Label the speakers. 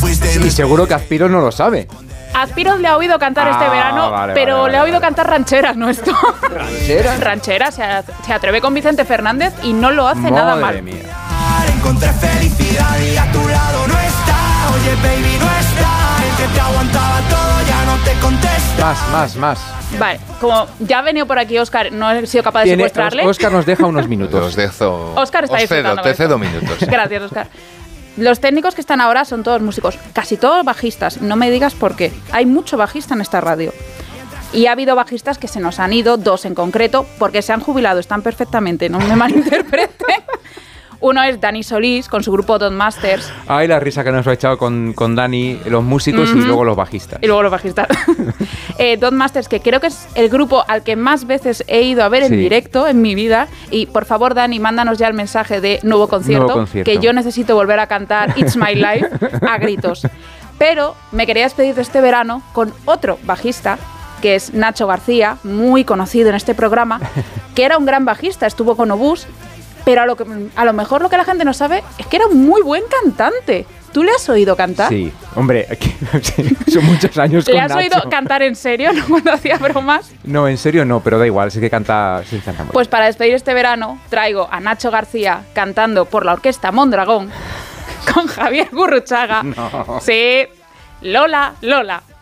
Speaker 1: Y seguro que Aspiro no lo sabe.
Speaker 2: Aspiro le ha oído cantar este verano, pero le ha oído cantar rancheras, ¿no esto?
Speaker 1: ¿Rancheras?
Speaker 2: Rancheras, se atreve con Vicente Fernández y no lo hace nada mal.
Speaker 1: Madre mía.
Speaker 3: Encontré felicidad y a tu lado no está. Oye, baby, no está. El que te aguantaba todo ya no te contesta.
Speaker 1: Más.
Speaker 2: Vale, como ya ha venido por aquí Óscar, no he sido capaz de secuestrarle.
Speaker 1: Óscar nos deja unos minutos.
Speaker 4: Os dejo.
Speaker 2: Óscar está disfrutando.
Speaker 4: Te cedo minutos.
Speaker 2: Gracias, Óscar. Los técnicos que están ahora son todos músicos, casi todos bajistas. No me digas por qué. Hay mucho bajista en esta radio. Y ha habido bajistas que se nos han ido, 2 en concreto, porque se han jubilado, están perfectamente, no me malinterpreten. Uno es Dani Solís, con su grupo Don Masters.
Speaker 1: Ay, la risa que nos ha echado con Dani, los músicos y luego los bajistas.
Speaker 2: Y luego los bajistas. Don Masters, que creo que es el grupo al que más veces he ido a ver en directo en mi vida. Y por favor, Dani, mándanos ya el mensaje de nuevo concierto, que yo necesito volver a cantar It's My Life a gritos. Pero me quería despedir de este verano con otro bajista, que es Nacho García, muy conocido en este programa, que era un gran bajista, estuvo con Obús. Pero a lo mejor lo que la gente no sabe es que era un muy buen cantante. ¿Tú le has oído cantar?
Speaker 1: Sí, hombre, son muchos años con Nacho.
Speaker 2: ¿Le has oído cantar en serio, no cuando hacía bromas?
Speaker 1: No, en serio no, pero da igual, sí que canta muy
Speaker 2: Pues para despedir este verano traigo a Nacho García cantando por la orquesta Mondragón con Javier Gurruchaga.
Speaker 1: No.
Speaker 2: Sí, Lola, Lola.